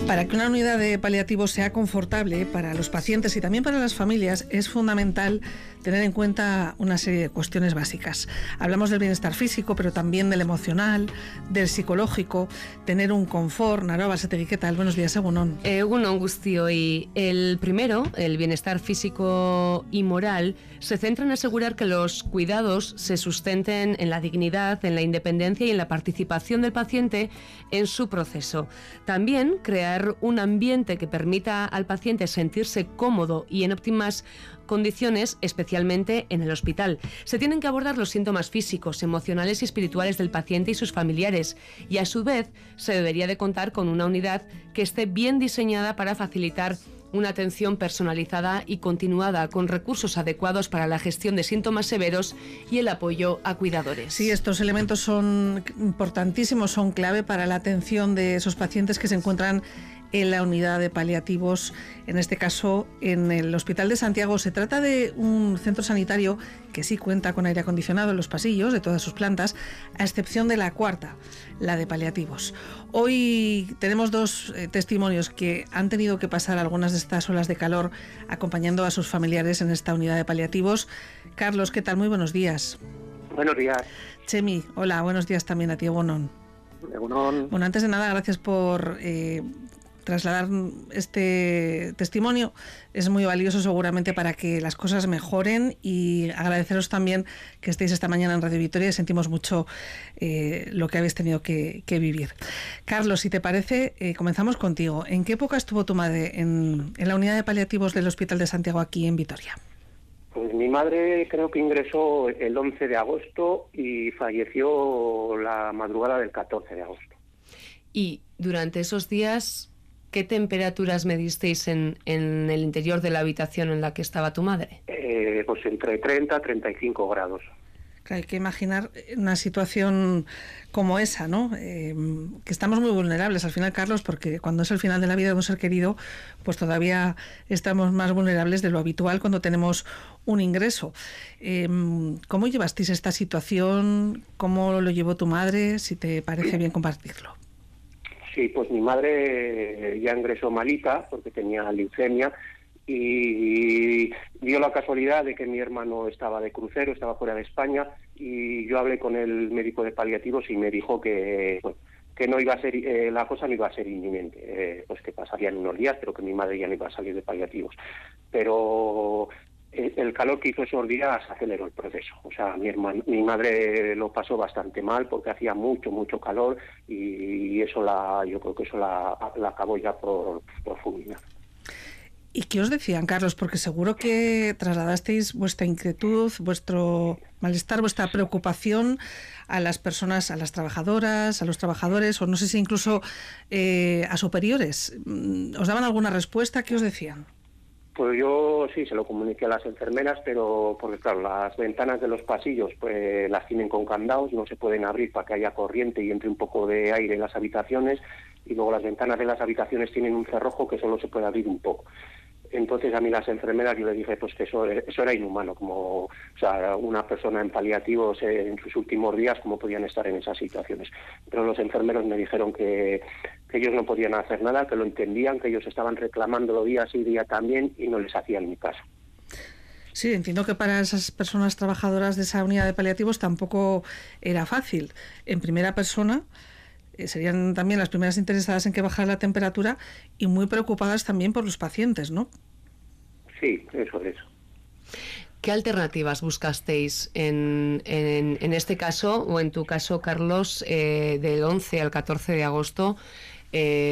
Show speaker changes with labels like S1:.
S1: Para que una unidad de paliativos sea confortable para los pacientes y también para las familias, es fundamental tener en cuenta una serie de cuestiones básicas. Hablamos del bienestar físico, pero también del emocional, del psicológico, tener un confort. Naroa Basategui, ¿qué tal? Buenos días, Egunon.
S2: Egunon guztioi. El primero, el bienestar físico y moral, se centra en asegurar que los cuidados se sustenten en la dignidad, en la independencia y en la participación del paciente en su proceso. También crear un ambiente que permita al paciente sentirse cómodo y en óptimas condiciones, especialmente en el hospital. Se tienen que abordar los síntomas físicos, emocionales y espirituales del paciente y sus familiares, y a su vez se debería de contar con una unidad que esté bien diseñada para facilitar una atención personalizada y continuada con recursos adecuados para la gestión de síntomas severos y el apoyo a cuidadores.
S1: Sí, estos elementos son importantísimos, son clave para la atención de esos pacientes que se encuentran en la unidad de paliativos, en este caso en el Hospital de Santiago. Se trata de un centro sanitario que sí cuenta con aire acondicionado en los pasillos de todas sus plantas, a excepción de la cuarta, la de paliativos. Hoy tenemos dos testimonios que han tenido que pasar algunas de estas olas de calor acompañando a sus familiares en esta unidad de paliativos. Carlos, ¿qué tal? Muy buenos días.
S3: Buenos días.
S1: Chemi, hola, buenos días también a ti, Egunon.
S3: Egunon.
S1: Bueno, antes de nada, gracias por trasladar este testimonio. Es muy valioso seguramente para que las cosas mejoren, y agradeceros también que estéis esta mañana en Radio Vitoria. Sentimos mucho lo que habéis tenido que vivir. Carlos, si te parece, comenzamos contigo. ¿En qué época estuvo tu madre en la unidad de paliativos del Hospital de Santiago aquí en Vitoria?
S3: Pues mi madre creo que ingresó el 11 de agosto y falleció la madrugada del 14 de agosto.
S2: Y durante esos días, ¿qué temperaturas medisteis en el interior de la habitación en la que estaba tu madre?
S3: Pues entre 30 y 35 grados.
S1: Hay que imaginar una situación como esa, ¿no? Que estamos muy vulnerables al final, Carlos, porque cuando es el final de la vida de un ser querido, pues todavía estamos más vulnerables de lo habitual cuando tenemos un ingreso. ¿Cómo llevasteis esta situación? ¿Cómo lo llevó tu madre? Si te parece bien compartirlo.
S3: Sí, pues mi madre ya ingresó malita porque tenía leucemia, y dio la casualidad de que mi hermano estaba de crucero, estaba fuera de España, y yo hablé con el médico de paliativos y me dijo que no iba a ser, la cosa no iba a ser inminente, pues que pasarían unos días, pero que mi madre ya no iba a salir de paliativos. Pero el calor que hizo esos días aceleró el proceso. O sea, mi madre lo pasó bastante mal porque hacía mucho calor, y eso yo creo que eso la acabó ya por fulminar.
S1: ¿Y qué os decían, Carlos? Porque seguro que trasladasteis vuestra inquietud, vuestro malestar, vuestra preocupación a las personas, a las trabajadoras, a los trabajadores, o no sé si incluso a superiores. ¿Os daban alguna respuesta? ¿Qué os decían?
S3: Pues yo sí se lo comuniqué a las enfermeras, pero porque claro, las ventanas de los pasillos pues las tienen con candados, no se pueden abrir para que haya corriente y entre un poco de aire en las habitaciones, y luego las ventanas de las habitaciones tienen un cerrojo que solo se puede abrir un poco. Entonces a mí las enfermeras, yo le dije pues que eso era inhumano, como, o sea, una persona en paliativos en sus últimos días, cómo podían estar en esas situaciones. Pero los enfermeros me dijeron que ellos no podían hacer nada, que lo entendían, que ellos estaban reclamándolo día sí día también, y no les hacían ni caso.
S1: Sí, entiendo que para esas personas trabajadoras de esa unidad de paliativos tampoco era fácil. En primera persona serían también las primeras interesadas en que bajara la temperatura, y muy preocupadas también por los pacientes, ¿no?
S3: Sí, eso es.
S2: ¿Qué alternativas buscasteis en este caso, o en tu caso, Carlos, del 11 al 14 de agosto?